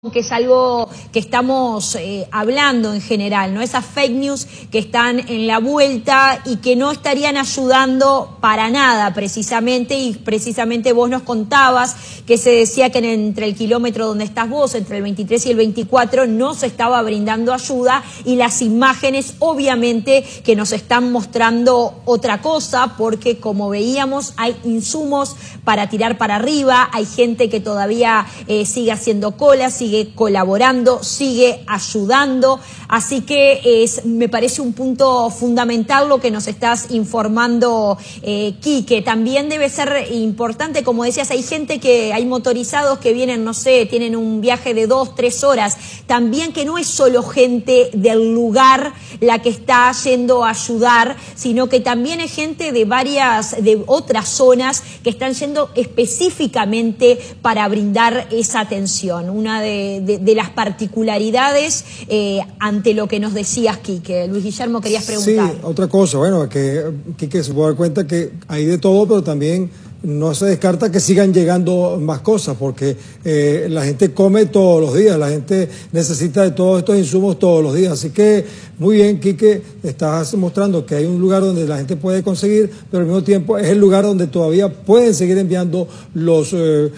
que es algo que estamos hablando en general, ¿no? Esas fake news que están en la vuelta y que no estarían ayudando para nada precisamente, y precisamente vos nos contabas que se decía que entre el kilómetro donde estás vos, entre el 23 y el 24, no se estaba brindando ayuda, y las imágenes obviamente que nos están mostrando otra cosa, porque como veíamos hay insumos para tirar para arriba, hay gente que todavía sigue haciendo cola, sigue colaborando, sigue ayudando, así que me parece un punto fundamental lo que nos estás informando, Quique. También debe ser importante, como decías, hay gente hay motorizados que vienen, no sé, tienen un viaje de 2-3 horas, también que no es solo gente del lugar la que está yendo a ayudar, sino que también es gente de otras zonas que están yendo específicamente para brindar esa atención. Una de las particularidades ante lo que nos decías, Quique. Luis Guillermo, querías preguntar. Sí, otra cosa, bueno, que Quique se puede dar cuenta que hay de todo, pero también no se descarta que sigan llegando más cosas, porque la gente come todos los días, la gente necesita de todos estos insumos todos los días. Así que, muy bien, Quique, estás mostrando que hay un lugar donde la gente puede conseguir, pero al mismo tiempo es el lugar donde todavía pueden seguir enviando las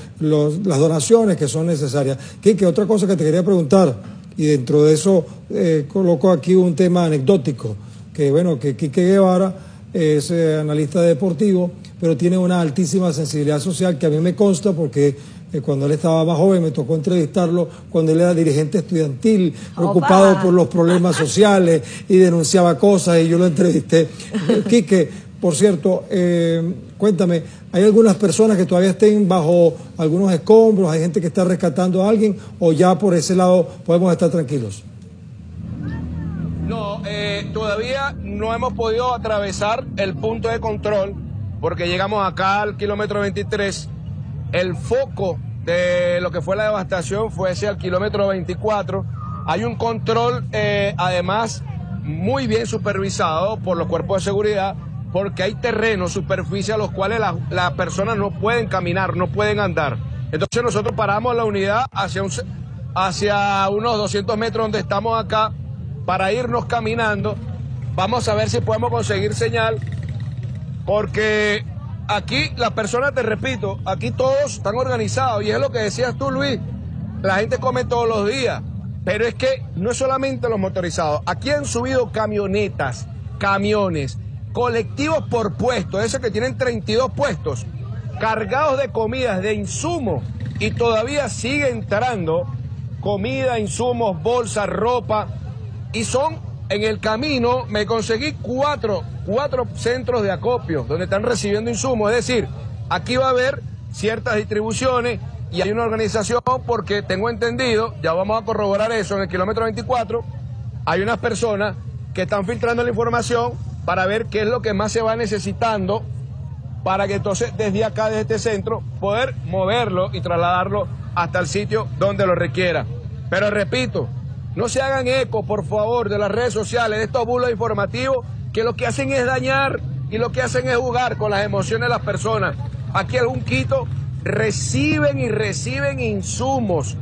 donaciones que son necesarias. Quique, otra cosa que te quería preguntar, y dentro de eso coloco aquí un tema anecdótico, que bueno, que Quique Guevara es analista deportivo, pero tiene una altísima sensibilidad social que a mí me consta, porque cuando él estaba más joven me tocó entrevistarlo cuando él era dirigente estudiantil, preocupado por los problemas sociales y denunciaba cosas, y yo lo entrevisté. Quique, por cierto, cuéntame, ¿hay algunas personas que todavía estén bajo algunos escombros? ¿Hay gente que está rescatando a alguien, o ya por ese lado podemos estar tranquilos? No, todavía no hemos podido atravesar el punto de control, porque llegamos acá al kilómetro 23. El foco de lo que fue la devastación fue hacia el kilómetro 24. Hay un control, además, muy bien supervisado por los cuerpos de seguridad, porque hay terrenos, superficies a los cuales las personas no pueden caminar, no pueden andar. Entonces nosotros paramos la unidad hacia unos 200 metros donde estamos acá, para irnos caminando. Vamos a ver si podemos conseguir señal, porque aquí las personas, te repito, aquí todos están organizados, y es lo que decías tú, Luis, la gente come todos los días, pero es que no es solamente los motorizados, aquí han subido camionetas, camiones, colectivos por puesto, esos que tienen 32 puestos, cargados de comidas, de insumos, y todavía sigue entrando comida, insumos, bolsas, ropa. Y en el camino me conseguí cuatro centros de acopio donde están recibiendo insumos. Es decir, aquí va a haber ciertas distribuciones, y hay una organización, porque tengo entendido, ya vamos a corroborar eso, en el kilómetro 24 hay unas personas que están filtrando la información para ver qué es lo que más se va necesitando, para que entonces desde acá, desde este centro, poder moverlo y trasladarlo hasta el sitio donde lo requiera. Pero repito, no se hagan eco, por favor, de las redes sociales, de estos bulos informativos que lo que hacen es dañar y lo que hacen es jugar con las emociones de las personas. Aquí en Junquito reciben insumos.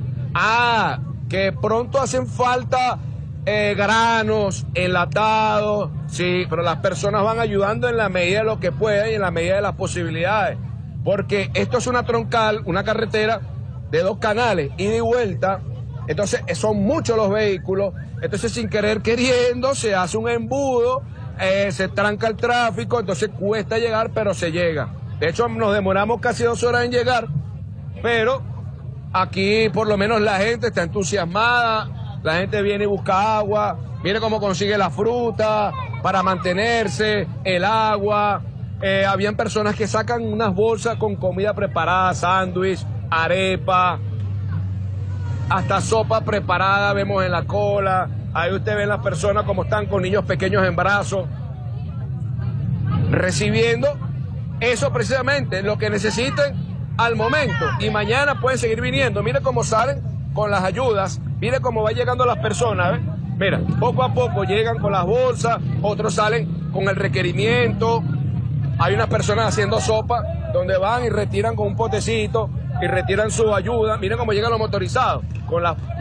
Que pronto hacen falta granos, enlatados, sí, pero las personas van ayudando en la medida de lo que pueden y en la medida de las posibilidades. Porque esto es una troncal, una carretera de 2 canales, ida y vuelta. Entonces son muchos los vehículos, entonces sin querer queriendo se hace un embudo, se tranca el tráfico, entonces cuesta llegar, pero se llega. De hecho nos demoramos casi 2 horas en llegar, pero aquí por lo menos la gente está entusiasmada, la gente viene y busca agua, mire cómo consigue la fruta para mantenerse, el agua. Habían personas que sacan unas bolsas con comida preparada, sándwich, arepa, hasta sopa preparada vemos en la cola. Ahí usted ve las personas como están con niños pequeños en brazos, recibiendo eso precisamente, lo que necesiten al momento. Y mañana pueden seguir viniendo. Mire cómo salen con las ayudas, mire cómo van llegando las personas, ¿eh? Mira, poco a poco llegan con las bolsas, otros salen con el requerimiento. Hay unas personas haciendo sopa, donde van y retiran con un potecito y retiran su ayuda. Miren cómo llegan los motorizados. con las